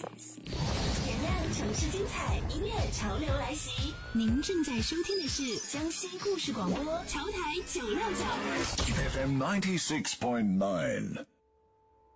点亮城市精彩，音乐潮流来袭。您正在收听的是江西故事广播，潮台969 FM 96.9。